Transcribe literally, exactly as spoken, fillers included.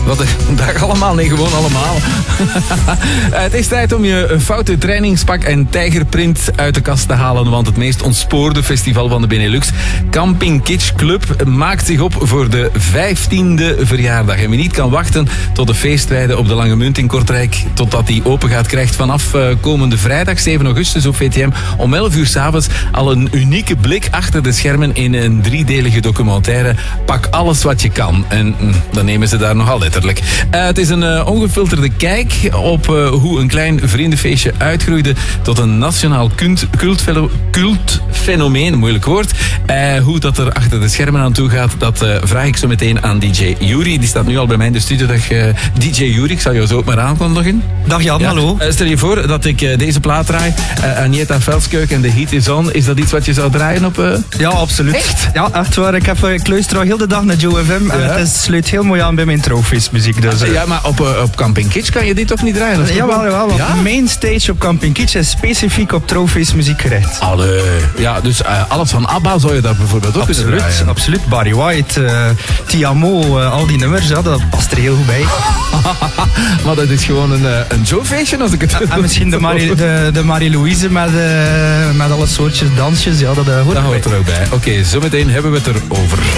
Wat dag allemaal? Nee, gewoon allemaal. Het is tijd om je foute trainingspak en tijgerprint uit de kast te halen, want het meest ontspoorde festival van de Benelux, Camping Kitsch Club, maakt zich op voor de vijftiende verjaardag. En wie niet kan wachten tot de feestweide op de Lange Munt in Kortrijk, totdat die open gaat, krijgt vanaf uh, komende vrijdag zeven augustus op V T M om elf uur 's avonds al een unieke blik achter de schermen in een driedelige documentaire. Pak alles wat je kan. En mm, dan nemen ze daar nogal letterlijk. Uh, het is een uh, ongefilterde kijk op uh, hoe een klein vriendenfeestje uitgroeide tot een nationaal kunt, cultvelo, cultfenomeen, moeilijk woord. Uh, hoe dat er achter de schermen aan toe gaat, dat uh, vraag ik zo meteen aan D J Yuri. Die staat nu al bij mij in de studio. Dag uh, D J Yuri, ik zal jou zo ook maar aankondigen. Dag Jan, ja. hallo. Uh, stel je voor dat ik uh, deze plaat draai, uh, Agneta Velskeuk en The Heat Is On. Is dat iets wat je zou draaien op... Uh... Ja, absoluut. Echt? Ja, echt waar. Ik, heb, ik luister al heel de dag naar Joe F M. Ja. En het is, sluit heel mooi aan bij mijn trouwfeestmuziek. Dus, uh... Ja, maar op, uh, op Camping Kitsch kan je dit toch niet draaien? Uh, jawel, jawel. Want ja? Main stage op Camping Kitsch is specifiek op trouwfeestmuziek gericht. Allee. Ja, dus uh, alles van ABBA zou je daar bijvoorbeeld ook absoluut, kunnen draaien. Absoluut. Barry White, uh, Tiamo, uh, al die nummers, ja, dat past er heel goed bij. Maar dat is gewoon een, uh, een Joe-feestje als ik het... En misschien de, Marie, de, de Marie-Louise met, uh, met alle soortjes dansjes, ja, dat uh, hoort dat hoort er ook bij. Oké, okay, zometeen hebben we het erover.